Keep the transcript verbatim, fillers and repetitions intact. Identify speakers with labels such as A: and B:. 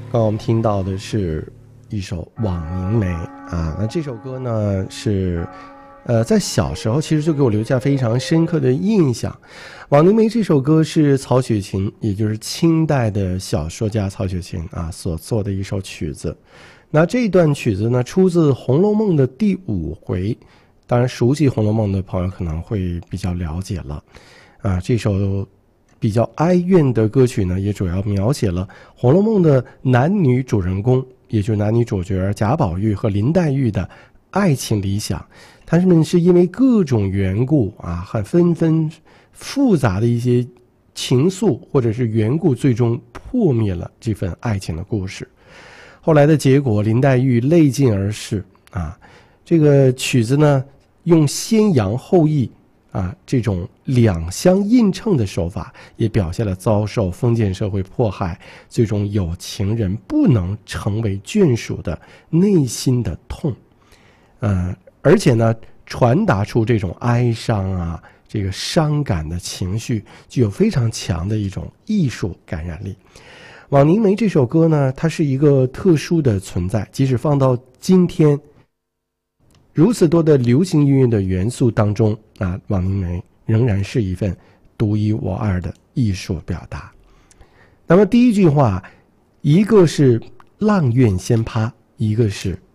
A: 刚刚我们听到的是一首《枉凝眉》啊，那这首歌呢是，呃，在小时候其实就给我留下非常深刻的印象。《枉凝眉》这首歌是曹雪芹，也就是清代的小说家曹雪芹啊所做的一首曲子。那这段曲子呢出自《红楼梦》的第五回，当然熟悉《红楼梦》的朋友可能会比较了解了啊。这首比较哀怨的歌曲呢，也主要描写了《红楼梦》的男女主人公，也就是男女主角贾宝玉和林黛玉的爱情理想。他们是因为各种缘故啊，很纷纷复杂的一些情愫或者是缘故，最终破灭了这份爱情的故事。后来的结果，林黛玉泪尽而逝啊。这个曲子呢，用先扬后抑啊，这种两相映衬的手法，也表现了遭受封建社会迫害，最终有情人不能成为眷属的内心的痛。呃，而且呢，传达出这种哀伤啊，这个伤感的情绪，具有非常强的一种艺术感染力。《枉凝眉》这首歌呢，它是一个特殊的存在，即使放到今天，如此多的流行音乐的元素当中啊，《枉凝眉》仍然是一份独一无二的艺术表达。那么第一句话，一个是阆苑仙葩，一个是